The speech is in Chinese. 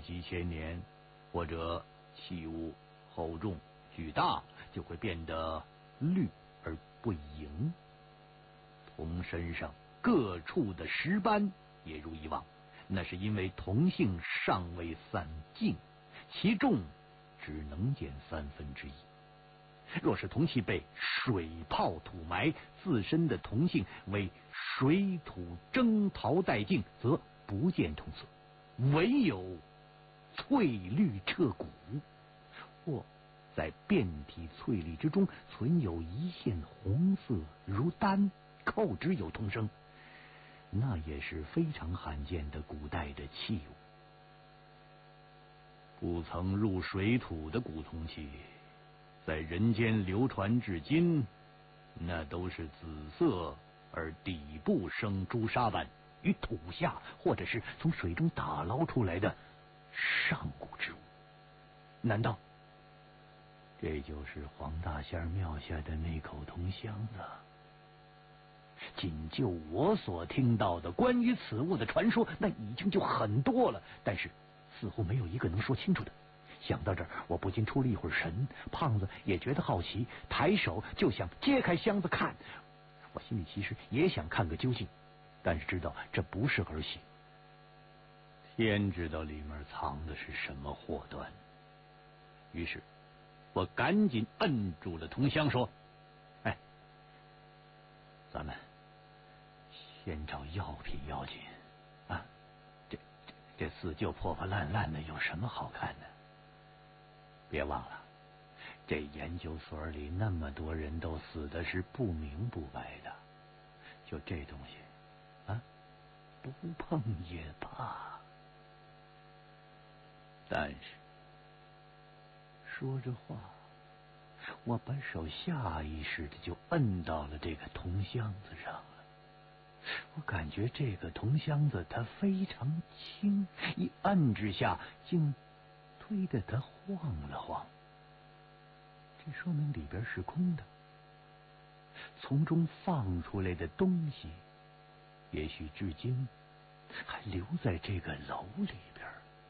几千年，或者器物厚重巨大，就会变得绿而不莹。铜身上各处的石斑也如以往，那是因为铜性尚未散尽，其重只能减1/3。若是铜器被水泡土埋，自身的铜性为水土蒸陶殆尽，则不见铜色，唯有翠绿彻骨，或在遍体翠绿之中存有一线红色如丹，扣之有铜声，那也是非常罕见的古代的器物。不曾入水土的古铜器，在人间流传至今，那都是紫色而底部生朱砂斑，与土下或者是从水中打捞出来的上古之物。难道这就是黄大仙庙下的那口铜箱子？仅就我所听到的关于此物的传说，那已经就很多了，但是似乎没有一个能说清楚的。想到这儿，我不禁出了一会儿神，胖子也觉得好奇，抬手就想揭开箱子看。我心里其实也想看个究竟，但是知道这不是儿戏，天知道里面藏的是什么祸端。于是我赶紧摁住了铜箱，说：“哎，咱们先找药品要紧啊！这死旧破破烂烂的有什么好看的？别忘了，这研究所里那么多人都死的是不明不白的，就这东西啊，不碰也罢。”但是说着话，我把手下意识的就摁到了这个铜箱子上了。我感觉这个铜箱子它非常轻，一摁之下竟推得它晃了晃，这说明里边是空的。从中放出来的东西，也许至今还留在这个楼里